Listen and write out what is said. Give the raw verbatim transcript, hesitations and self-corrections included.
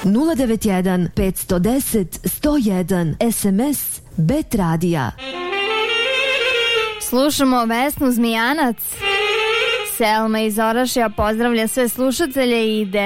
nula devet jedan pet jedan nula jedan sto jedan, es em es Bet Radija. Slušamo Vesnu Zmijanac. Selma iz Orašja pozdravlja sve slušatelje i ide